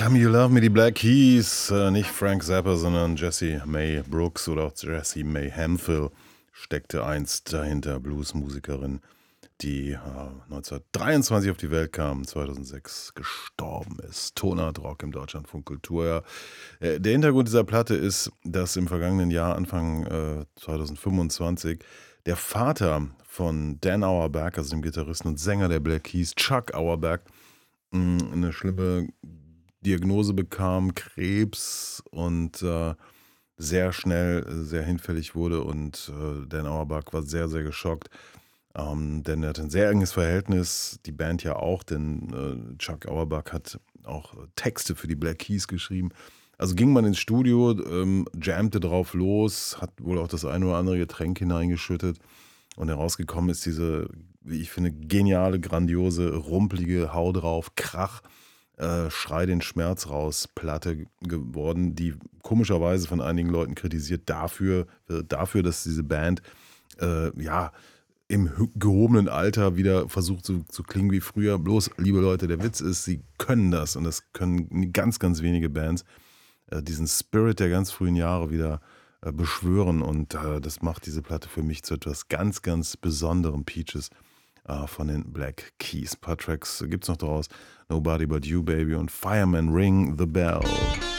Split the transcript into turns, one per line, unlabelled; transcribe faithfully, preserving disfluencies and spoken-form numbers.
Tell Me You Love Me, die Black Keys, äh, nicht Frank Zappa, sondern Jessie May Brooks oder auch Jessie May Hemphill steckte einst dahinter, Bluesmusikerin, die äh, neunzehnhundertdreiundzwanzig auf die Welt kam, zweitausendsechs gestorben ist. Tonart Rock im Deutschlandfunk Kultur. Ja. Äh, der Hintergrund dieser Platte ist, dass im vergangenen Jahr, Anfang äh, zweitausendfünfundzwanzig, der Vater von Dan Auerbach, also dem Gitarristen und Sänger der Black Keys, Chuck Auerbach, mh, eine schlimme Diagnose bekam, Krebs, und äh, sehr schnell äh, sehr hinfällig wurde, und äh, Dan Auerbach war sehr, sehr geschockt, ähm, denn er hat ein sehr enges Verhältnis, die Band ja auch, denn äh, Chuck Auerbach hat auch äh, Texte für die Black Keys geschrieben. Also ging man ins Studio, ähm, jammte drauf los, hat wohl auch das eine oder andere Getränk hineingeschüttet, und herausgekommen ist diese, wie ich finde, geniale, grandiose, rumpelige Hau drauf, Krach, äh, Schrei den Schmerz raus Platte geworden, die komischerweise von einigen Leuten kritisiert dafür, äh, dafür, dass diese Band äh, ja im hö- gehobenen Alter wieder versucht zu, zu klingen wie früher. Bloß, liebe Leute, der Witz ist, sie können das, und das können ganz, ganz wenige Bands, äh, diesen Spirit der ganz frühen Jahre wieder äh, beschwören, und äh, das macht diese Platte für mich zu etwas ganz, ganz Besonderem. Peaches äh, von den Black Keys. Ein paar Tracks gibt's noch daraus. Nobody But You, Baby, und Fireman Ring the Bell.